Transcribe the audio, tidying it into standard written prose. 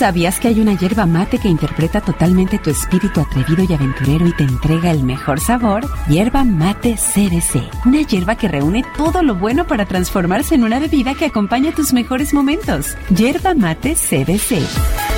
¿Sabías que hay una yerba mate que interpreta totalmente tu espíritu atrevido y aventurero y te entrega el mejor sabor? Yerba mate CBC, una yerba que reúne todo lo bueno para transformarse en una bebida que acompaña tus mejores momentos. Yerba mate CBC.